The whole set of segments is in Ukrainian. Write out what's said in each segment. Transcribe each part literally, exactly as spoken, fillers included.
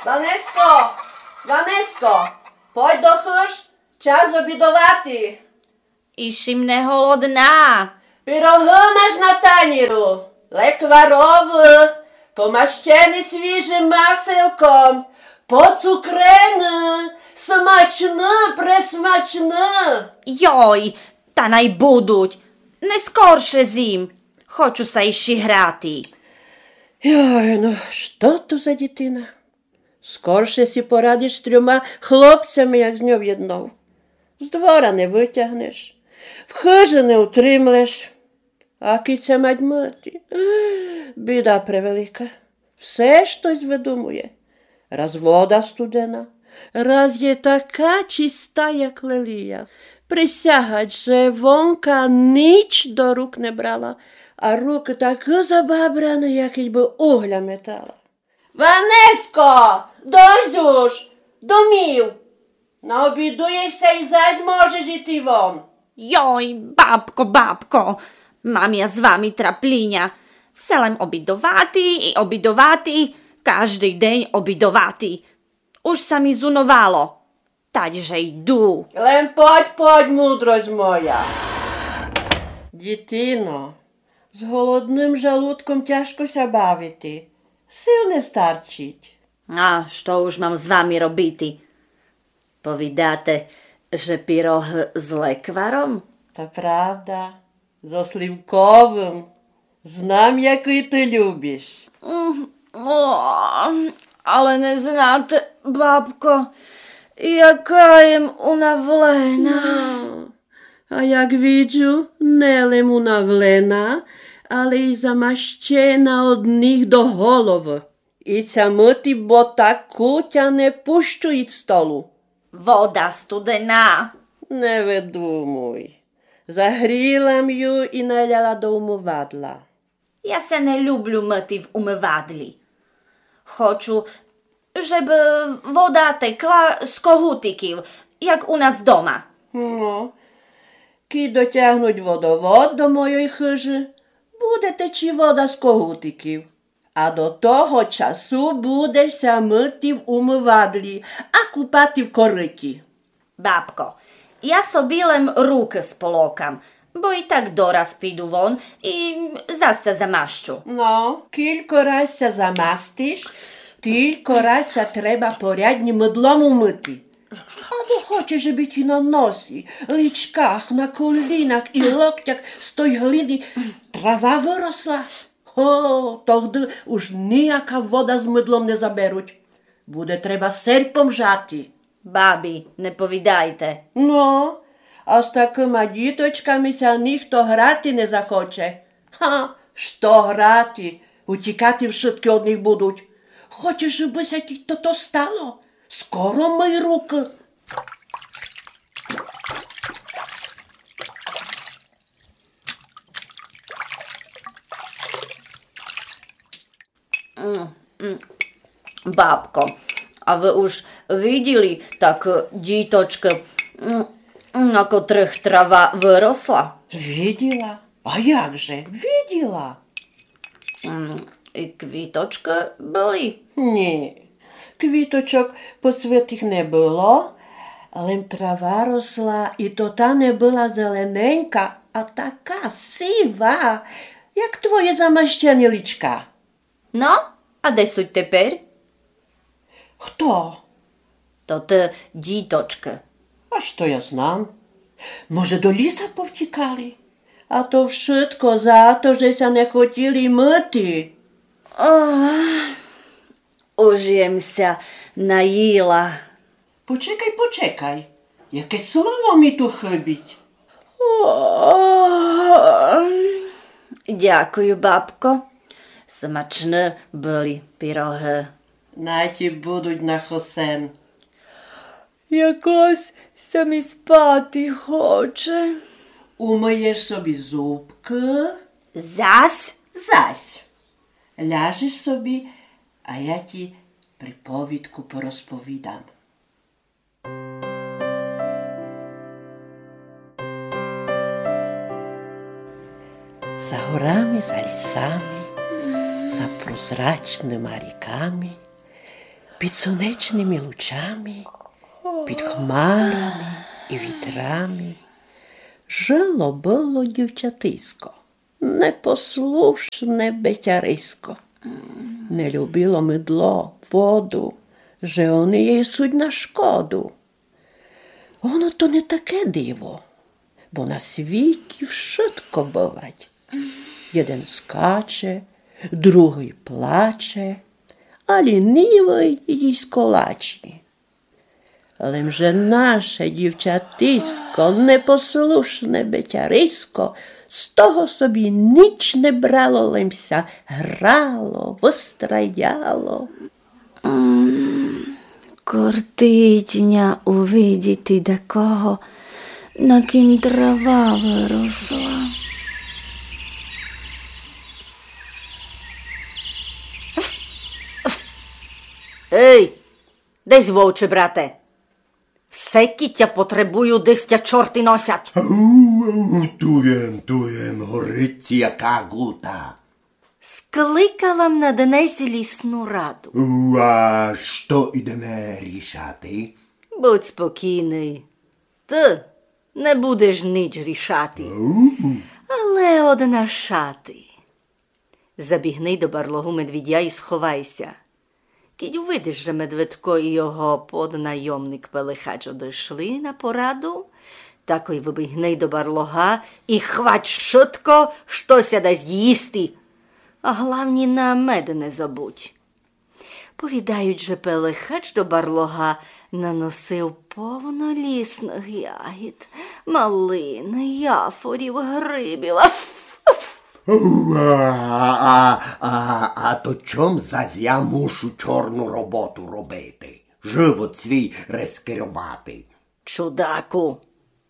Ванеско, Ванеско, пойď do chuš, čas obědovati. Išim neholodná. Pyrohy máš na taníru, lekvarowy, pomaštěny svіжим маселком, поцукрены, смачне, пресмачне. Joj, та най будуть. Не скорше зім. Хочу sa iši грати. Йой, ну що то за дитина? Скорше сі порадиш з трьома хлопцями, як з нього єднов. З двора не витягнеш, в хижі не утримлеш. А киця мать мати, біда превелика. Все щось видумує. Раз вода студена, раз є така чиста, як лелія. Присягать, що вонка ніч до рук не брала, а руки такі забабрані, як би угля метала. Ванеско, дозюш, домів. Наобідуєшся і зась можеш іти вон. Joj, babko, babko, mam ja z wami traplinia. Wselem obidowaty i obidowaty, każdy dzień obidowaty. Už sa mi zunovalo. Takže jdu. Лем подь, подь, мудрость моя. Дитино, з голодним жалудком тяжкося бавити. Сил не старчить. A što už mam z vami robiti? Povídáte, že pyroh s lekvarom? Та правда, зо сливковим. Знам, який ти любиш. Mm, o, ale ne znate, babko, jaka jem unavlena. No, a jak widzę, не лим унавлена, але й замащена од них до голови. І ця мити, бо таку тя не пущу ід столу. Voda studená. Не видумуй. Загріла м'ю і наляла до умивадла. Ja se ne люблю myty w umywalni. Хочу, żeby woda tekla z kohutиків, jak u nas doma. Ну, ки дотягнуть водовод до моєї хижі, буде течі вода з когутиків. А до того часу будешся мити в умивадлі, а купати в кориті. Babko, ja sobie lem ruky spolokam, bo i tak doraz піду won i zase zamaszczu. Ну, кілько разся замастиш, тілько разся треба порядні мидлом умити. Або хочеш, щоб ті на носі, личках, на колінах і локтях з той глини трава виросла. О, тогди уж ніяка вода з мидлом не заберуть. Буде треба серпом жати. Babi, не повідайте. Ну, а з такими діточками ся ніхто грати не захоче. Ха, що грати? Утікати вшитки од них будуть. Хочеш, щоб ся ті то то стало? Скоро мий руки. Babko, a wy już widzieli tak ditoczkę, na których trawa wyrosła? Виділа? А як же? Виділа? I kwitoczki byli. Ні, квіточок поцвітих не було, але трава росла, і то та не була зелененька, а така сива, як твоє замащені личка. No, a де суть тепер? Хто? To te ditoczki. А що я знам? Може, до ліса повтікали? А то вшитко за то, що ся не хотіли мити. Už jem sa naїла. Почекай, почекай. Яке слово mi tu chybить? Дякую, бабко. Смачні були пироги. На ті будуть на хосен. Якось самі спати хоче. Умиєш собі зубки. Зась? Зась. Ляжеш собі, а я ті приповідку порозповідам. За горами, за лісами, за прозрачними ріками під сонячними лучами, під хмарами і вітрами жило було дівчатисько, непослушне бетярисько. Не любило мидло, воду, же вони їй суть на шкоду. Воно то не таке диво, бо на світі вшитко бувать. Jeden скаче, другий плаче, а лінивий їй сколачі. Але вже наше дівчатисько, непослушне бетярисько, з того собі ніч не брало лимся, грало, вистраяло. Кортитня увидіти такого, на ким трава виросла. Ей, десь вовче, брате. Все кіття потребую, десь тя чорти носять. Туєм, туєм, горить яка гута. Скликала на днесь лісну раду. А що ідеме рішати? Будь спокійний. Ти не будеш ніч рішати, але однашати. Забігни до барлогу медвідя і сховайся. Кідь увидиш, що Медведко і його поднайомник Пелихач одійшли на пораду, тако й вибігни до барлога і хвать швидко, щося дасть їсти. А главні на мед не забудь. Повідають, що Пелихач до барлога наносив повно лісних ягід, малин, яфорів, грибів. Аф! А, а, а, а то чом зась я мушу чорну роботу робити? Живот свій розкерувати. Чудаку.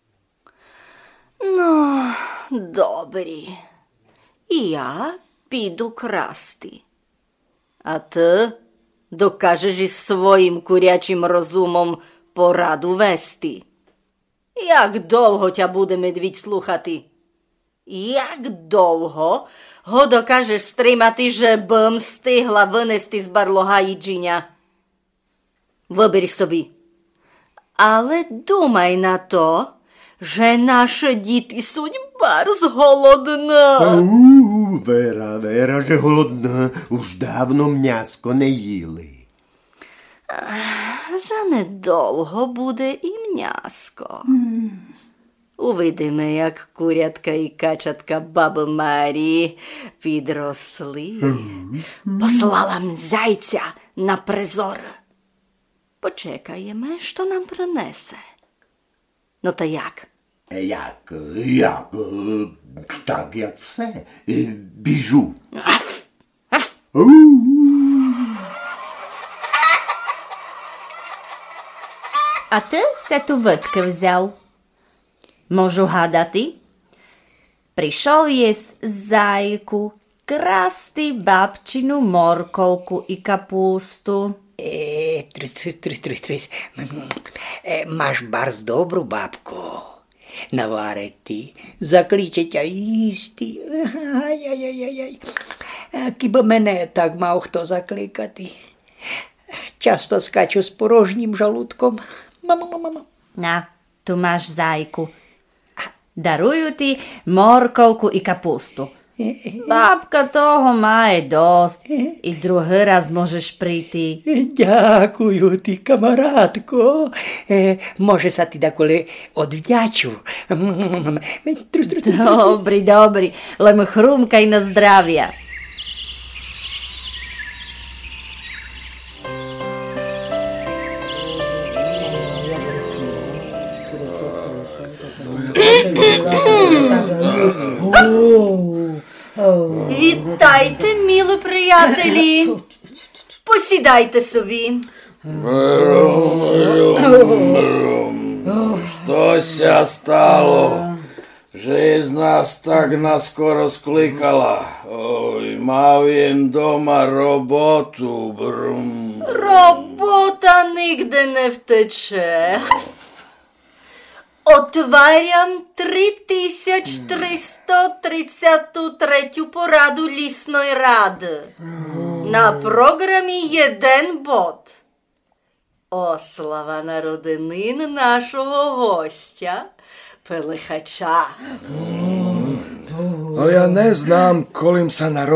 Ну, добрі. І я піду красти. А ти докажеш із своїм курячим розумом пораду вести. Як довго тя буде медвідь слухати? Як довго го докажеш стримати, щоб встигла винести з барлога їдження? Вибери собі. Але думай на то, що наші діти суть барз голодна. У, Вера, Вера, же голодна, уж давно м'яско не їли. Занедовго буде і м'яско. Mm. Увидимо, як курятка і качатка баби Марії підросли. Mm. Послала м зайця на призор. Почекаємо, що нам принесе. Ну, та як? Як, як, так, як все, біжу. Аф, аф. А ти се ту витки взяв? Можу гадати? Прийшов єсь зайку красти бабчину морковку і капусту. Е, трись, трись, трись, трись, трись. Е, маш барз добру бабку. Наварити, закличетя їсти. Ай-яй-яй-яй. Кіба мене так мав хто закликати. Часто скачу з порожнім жалудком. Мама-мама. На, tu masz zajku. Дарую ти морковку і капусту. Бабка того має дост. І другий раз можеш прийти. Дякую ти, камарадко. Е, може, са ти деколи одвдячу. Добрий, добрий. Лем хрумкай на здрав'я. Вітайте, милі приятелі. Посідайте собі. Щося стало? Жизнь нас так наскоро скликала. Ой, мав він дома роботу. Брум. Робота нігде не втече. Отварям три тисячі триста тридцять третю пораду лісної ради. На програмі єден бот. Ослава народинин нашого гостя, Пелихача. А я не знам, колим sa